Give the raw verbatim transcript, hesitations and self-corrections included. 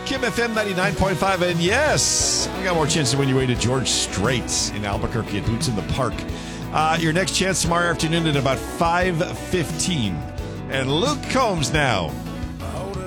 Kim F M ninety-nine point five. And yes, we got more chance to win your way to George Strait's in Albuquerque at Boots in the Park. Uh, your next chance tomorrow afternoon at about five fifteen. And Luke Combs now